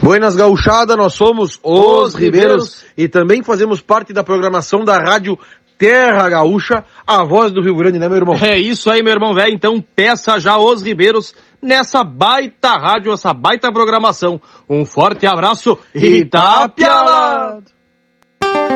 Buenas gauchada, nós somos os Ribeiros e também fazemos parte da programação da rádio Terra Gaúcha, a voz do Rio Grande, né, meu irmão? É isso aí, meu irmão velho. Então peça já os Ribeiros nessa baita rádio, essa baita programação. Um forte abraço e tapia lá!